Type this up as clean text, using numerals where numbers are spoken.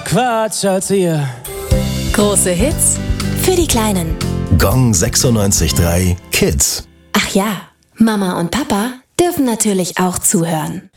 Quatsch als hier. Große Hits für die Kleinen. Gong 96.3 Kids. Ach ja, Mama und Papa dürfen natürlich auch zuhören.